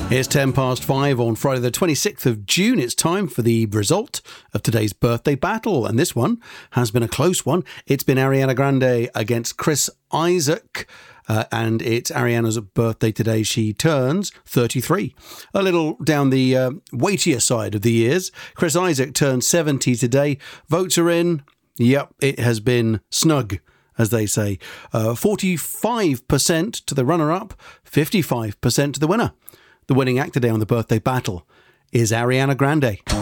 It's 5:10 on Friday the 26th of June. It's time for the result of today's birthday battle. And this one has been a close one. It's been Ariana Grande against Chris Isaak. And it's Ariana's birthday today. She turns 33. A little down the weightier side of the years. Chris Isaak turns 70 today. Votes are in. Yep, it has been snug, as they say. 45% to the runner-up, 55% to the winner. The winning act today on the birthday battle is Ariana Grande.